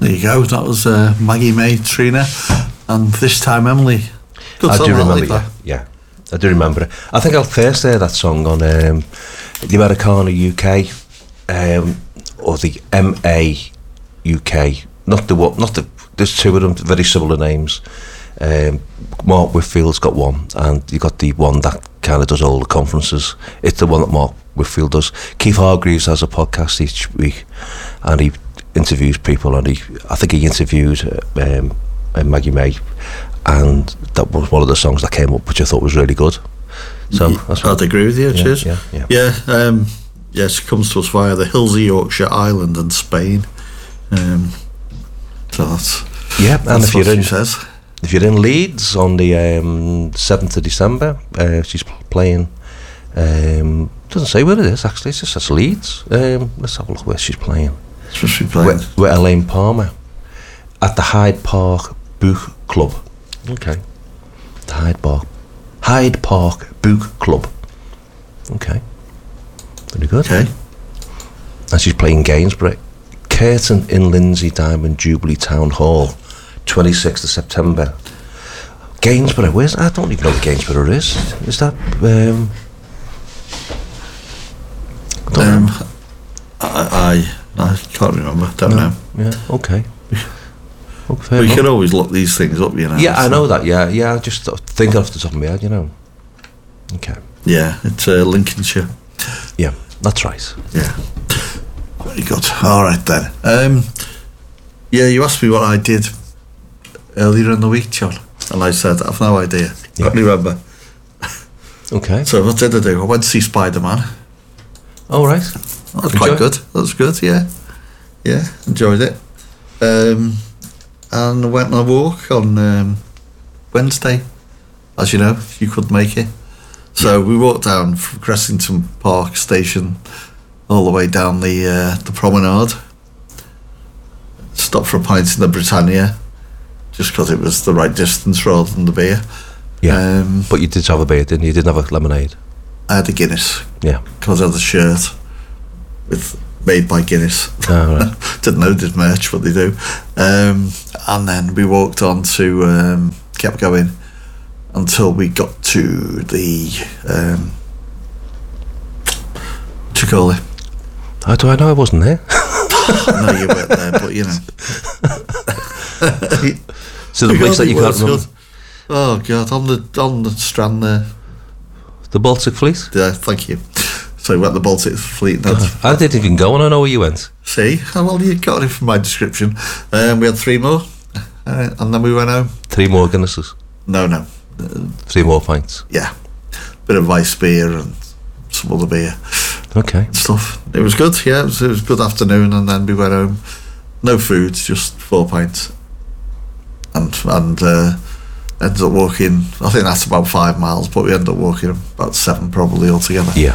There you go. That was Maggie May, Trina, and this time Emily. Good I song, do remember, like that. yeah. I do remember it. I think I'll first hear that song on the Americana UK, or the MA UK. Not the. There's two of them, very similar names. Mark Whitfield's got one, and you got the one that kind of does all the conferences. It's the one that Mark Whitfield does. Keith Hargreaves has a podcast each week, and he interviews people, and I think he interviewed Maggie May, and that was one of the songs that came up, which I thought was really good. So I'd agree with you. Cheers. Yeah. She comes to us via the hills of Yorkshire, Ireland, and Spain. So that's and if you're in, says. If you're in Leeds on the 7th of December, she's playing. Doesn't say where it is actually. It just says Leeds. Let's have a look where she's playing. She's playing with Elaine Palmer at the Hyde Park Book Club. Okay, the Hyde Park Book Club. Okay, very good. Okay, and she's playing Gainsborough, Curtain in Lindsay Diamond Jubilee Town Hall, 26th of September. Gainsborough, where's? I don't even know where Gainsborough is. Is that? I can't remember. Don't know. Yeah. Okay. We can always look these things up, you know. Yeah, I know that. Yeah. I just think off the top of my head, you know. Okay. Yeah, it's Lincolnshire. Yeah, that's right. Yeah. Very good. All right then. Yeah, you asked me what I did earlier in the week, John, and I said I've no idea. Yeah. Can't remember. Okay. So what did I do? I went to see Spider-Man. All right. That was quite good. That was good. Yeah. Enjoyed it. And went on a walk on Wednesday, as you know, you couldn't make it. So we walked down from Cressington Park Station all the way down the promenade. Stopped for a pint in the Britannia, just because it was the right distance rather than the beer. Yeah, but you did have a beer, didn't you? You didn't have a lemonade. I had a Guinness. Yeah. Because I had a shirt with made by Guinness. Oh, right. Didn't know they did merch, but they do. And then we walked on to, kept going until we got to the, what you call it? How do I know I wasn't there? No, you weren't there, but you know. So the place that you can't remember? Oh God, on the strand there. The Baltic Fleet? Yeah, thank you. So we went the Baltic Fleet. I didn't even go, and I know where you went. See, well, you got it from my description. We had 3 more, and then we went home. 3 more Guinnesses? No. 3 more pints? Yeah, bit of ice beer and some other beer. Okay. Stuff. It was good. Yeah, it was a good afternoon, and then we went home. No food, just 4 pints, and ended up walking. I think that's about 5 miles, but we ended up walking about 7 probably altogether. Yeah.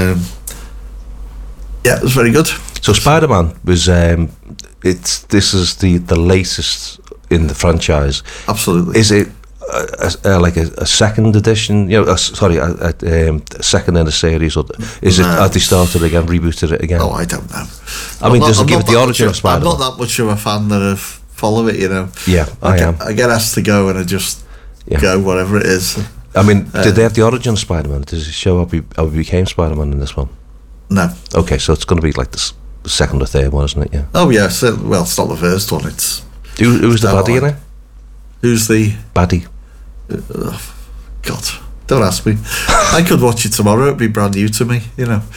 Yeah, it was very good. So Spider-Man was this is the latest in the franchise. Absolutely. Is it like a second edition? You know, sorry, a second in a series, or is it? Have they started again, rebooted it again? Oh, I don't know. I mean, does it give it the origin of Spider-Man? I'm not that much of a fan that I follow it. You know. Yeah, I am. I get asked to go, and I just go whatever it is. I mean, did they have the origin of Spider-Man? Does it show how he became Spider-Man in this one? No. Okay, so it's going to be like the second or third one, isn't it? Yeah. Oh yeah. So, well, it's not the first one. It's who's the baddie in it? Who's the baddie? God, don't ask me. I could watch it tomorrow. It'd be brand new to me. You know.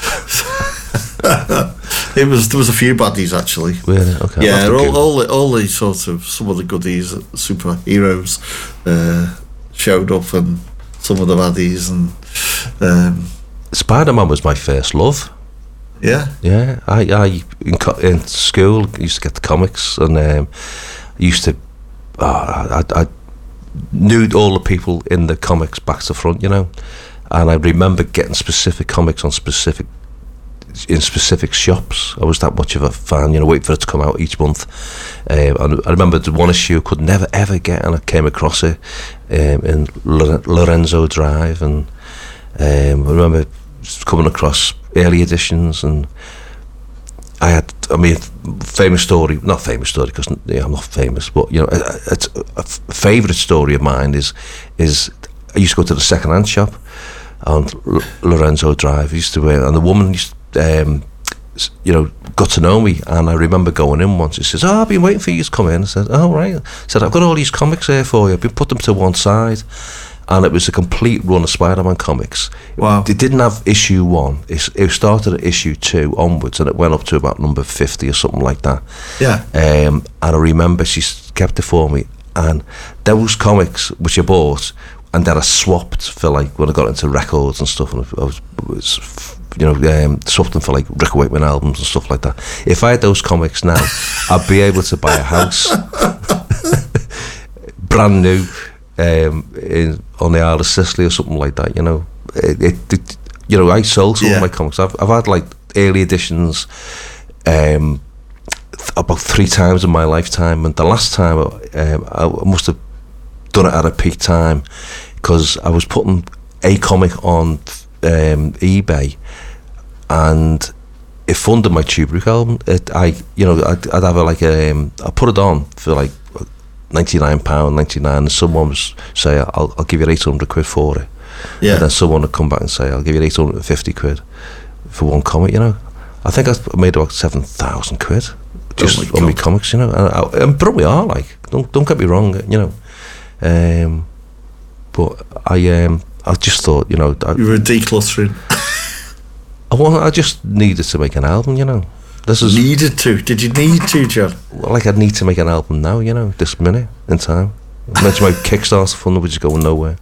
There was a few baddies actually. Really? Okay. Yeah, all the sort of some of the goodies, superheroes, showed up, and some of the baddies, and Spider-Man was my first love. Yeah. I in school used to get the comics, and used to I knew all the people in the comics back to front, you know, and I remember getting specific comics in specific shops. I was that much of a fan, you know, wait for it to come out each month. And I remember the one issue I could never ever get, and I came across it in Lorenzo Drive, and I remember coming across early editions, and I I mean, famous story, not famous story because I'm not famous, but you know, it's a favourite story of mine is I used to go to the second-hand shop on Lorenzo Drive. I used to and the woman used you know, got to know me, and I remember going in once. She says, "Oh, I've been waiting for you to come in." I said, "Oh, right." I said, "I've got all these comics here for you. I've been put them to one side." And it was a complete run of Spider-Man comics. Wow. It didn't have issue 1. It started at issue 2 onwards, and it went up to about number 50 or something like that. Yeah. And I remember she kept it for me. And those comics, which I bought, and then I swapped for, like, when I got into records and stuff, and I was you know, swapped them for, like, Rick Wakeman albums and stuff like that. If I had those comics now, I'd be able to buy a house. Brand new. On the Isle of Sicily or something like that, you know. It you know, I sold some of my comics. I've had like early editions about 3 times in my lifetime, and the last time I must have done it at a peak time because I was putting a comic on eBay, and it funded my Tubric album. I'd have I put it on for like £99.99, and someone was say, I'll give you 800 quid for it. Yeah. And then someone would come back and say, I'll give you 850 quid for one comic, you know. I think I made about 7,000 quid just on my comics, you know. And probably are, like, don't get me wrong, you know. But I just thought, you know, you were decluttering. I just needed to make an album, you know. Needed to? Did you need to, John? Well, like, I'd need to make an album now, you know, this minute in time. I meant to make Kickstarter fund, which is going nowhere.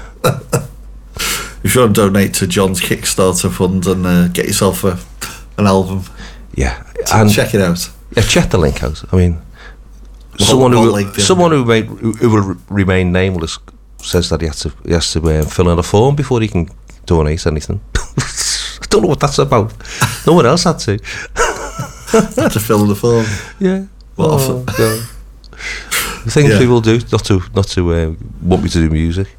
You should donate to John's Kickstarter fund and get yourself an album. Yeah, and check it out. Yeah, check the link out. I mean, someone who will remain nameless says that he has to fill in a form before he can donate anything. I don't know what that's about. No one else had to. Had to fill in the form. Yeah. What God. The things people do not to want me to do music.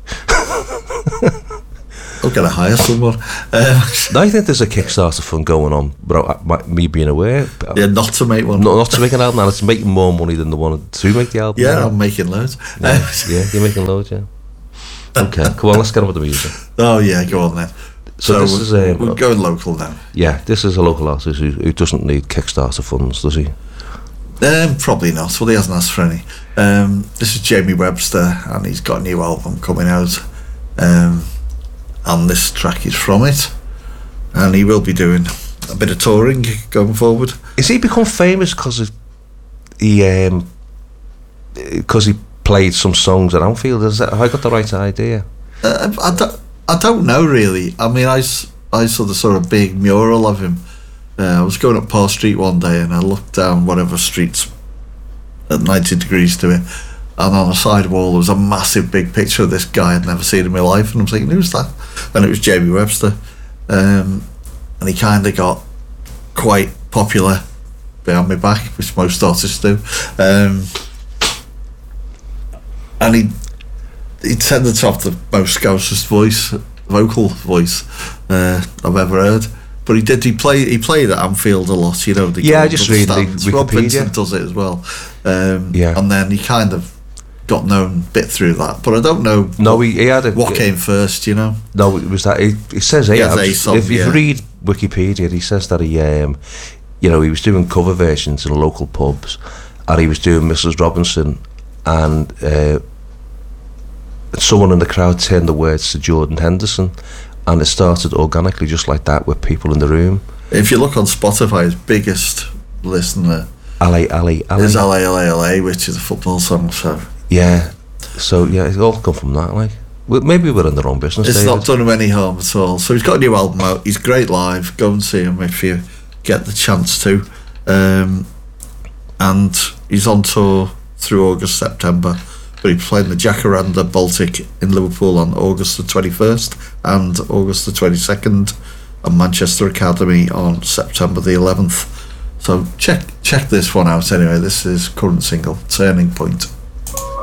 I'll get to hire someone. I think there's a Kickstarter fund going on without me being aware. Yeah, not to make one. Not to make an album, and it's making more money than the one to make the album. Yeah, I'm making loads. Yeah, you're making loads, yeah. Okay, come on, let's get on with the music. Oh yeah, go on then. So this is we're going local now. Yeah, this is a local artist who doesn't need Kickstarter funds, does he? Probably not. Well, he hasn't asked for any. This is Jamie Webster, and he's got a new album coming out. And this track is from it, and he will be doing a bit of touring going forward. Is he become famous because he played some songs at Anfield? Have I got the right idea? I don't know really. I mean, I sort of saw a big mural of him. I was going up Paul Street one day, and I looked down whatever streets at 90 degrees to it, and on the side wall there was a massive big picture of this guy I'd never seen in my life, and I'm thinking, who's that? And it was Jamie Webster, and he kind of got quite popular behind my back, which most artists do, and he tended to have the most Scousest vocal voice I've ever heard. But he played at Anfield a lot, you know. I just read Wikipedia. Rob Vincent does it as well. And then he kind of got known a bit through that, but I don't know. No, he had what came first, you know. No, it was that. It says here. If you read Wikipedia, he says that he was doing cover versions in local pubs, and he was doing Mrs. Robinson, and someone in the crowd turned the words to Jordan Henderson, and it started organically just like that with people in the room. If you look on Spotify, his biggest listener is LA, which is a football song. So it all come from that. Like, maybe we're in the wrong business. It's not done him any harm at all. So he's got a new album out. He's great live. Go and see him if you get the chance to. And he's on tour through August, September. But he's playing the Jacaranda Baltic in Liverpool on August the 21st and August the 22nd, and Manchester Academy on September the 11th. So check this one out anyway. This is current single, Turning Point.